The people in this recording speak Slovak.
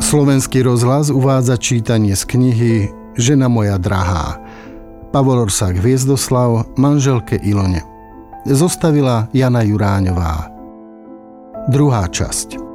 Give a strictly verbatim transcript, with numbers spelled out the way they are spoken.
Slovenský rozhlas uvádza čítanie z knihy Žena moja drahá. Pavol Orsák Hviezdoslav manželke Ilone. Zostavila Jana Juráňová. Druhá časť.